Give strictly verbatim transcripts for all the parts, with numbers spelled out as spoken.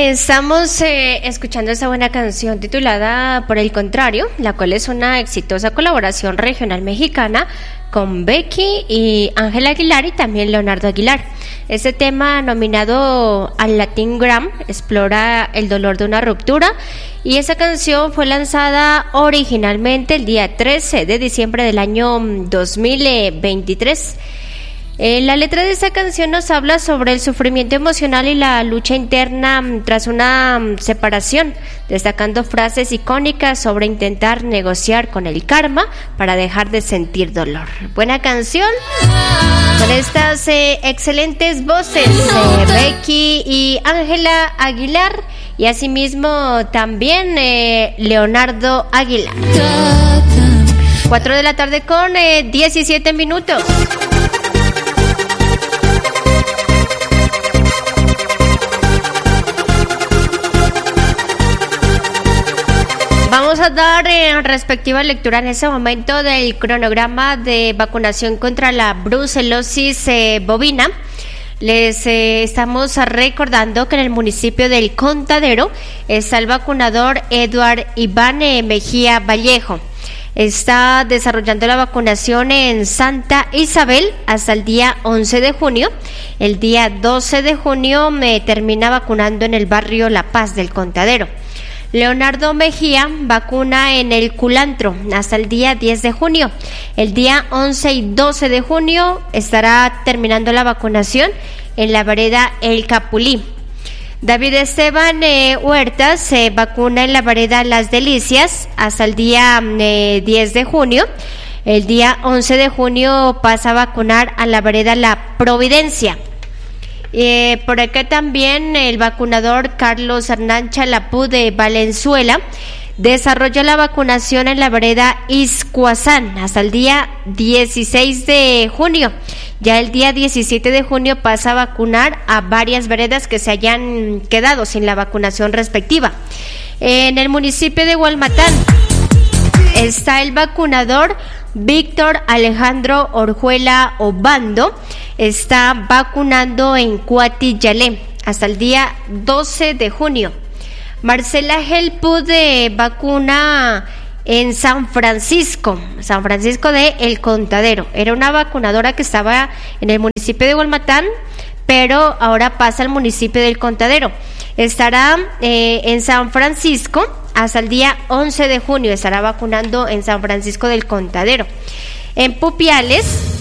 estamos eh, escuchando esta buena canción titulada Por el Contrario, la cual es una exitosa colaboración regional mexicana con Becky y Ángela Aguilar y también Leonardo Aguilar. Este tema, nominado al Latin Grammy, explora el dolor de una ruptura, y esa canción fue lanzada originalmente el día trece de diciembre del año dos mil veintitrés. Eh, la letra de esta canción nos habla sobre el sufrimiento emocional y la lucha interna tras una separación, destacando frases icónicas sobre intentar negociar con el karma para dejar de sentir dolor. Buena canción con estas eh, excelentes voces, eh, Becky y Ángela Aguilar, y asimismo también eh, Leonardo Aguilar. cuatro de la tarde con eh, diecisiete minutos. Vamos a dar eh, respectiva lectura en ese momento del cronograma de vacunación contra la brucelosis eh, bovina. Les eh, estamos recordando que en el municipio del Contadero está el vacunador Eduard Iván eh, Mejía Vallejo. Está desarrollando la vacunación en Santa Isabel hasta el día once de junio. El día doce de junio me termina vacunando en el barrio La Paz del Contadero. Leonardo Mejía vacuna en el Culantro hasta el día diez de junio. El día once y doce de junio estará terminando la vacunación en la vereda El Capulí. David Esteban eh, Huertas se eh, vacuna en la vereda Las Delicias hasta el día eh, diez de junio. El día once de junio pasa a vacunar a la vereda La Providencia. Eh, por acá también el vacunador Carlos Hernán Chalapú de Valenzuela desarrolla la vacunación en la vereda Iscuazán hasta el día dieciséis de junio. Ya el día diecisiete de junio pasa a vacunar a varias veredas que se hayan quedado sin la vacunación respectiva. En el municipio de Hualmatán está el vacunador Víctor Alejandro Orjuela Obando. Está vacunando en Cuatiyalé hasta el día doce de junio. Marcela Gelpud de vacuna en San Francisco, San Francisco de El Contadero. Era una vacunadora que estaba en el municipio de Hualmatán, pero ahora pasa al municipio del Contadero. Estará eh, en San Francisco hasta el día once de junio. Estará vacunando en San Francisco del Contadero. En Pupiales,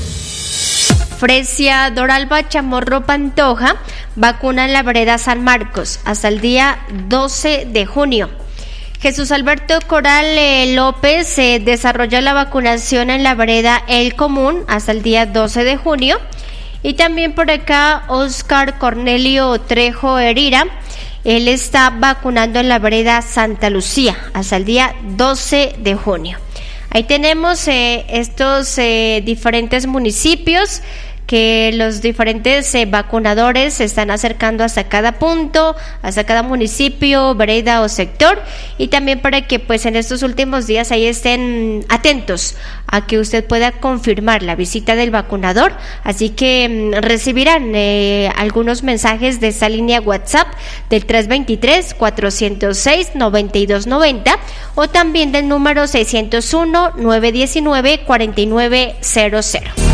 Fresia Doralba Chamorro Pantoja vacuna en la vereda San Marcos hasta el día doce de junio. Jesús Alberto Coral eh, López eh, desarrolla la vacunación en la vereda El Común hasta el día doce de junio. Y también por acá Oscar Cornelio Trejo Herrera, él está vacunando en la vereda Santa Lucía hasta el día doce de junio. Ahí tenemos eh, estos eh, diferentes municipios que los diferentes eh, vacunadores se están acercando hasta cada punto, hasta cada municipio, vereda o sector, y también para que pues en estos últimos días ahí estén atentos a que usted pueda confirmar la visita del vacunador. Así que mmm, recibirán eh, algunos mensajes de esta línea WhatsApp del tres dos tres, cuatro cero seis, nueve dos nueve cero o también del número seiscientos uno, nueve uno nueve, cuatro nueve cero cero.